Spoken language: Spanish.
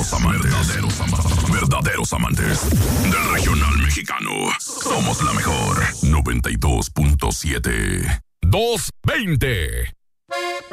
Verdaderos amantes del regional mexicano. Somos la mejor 92.7. 220.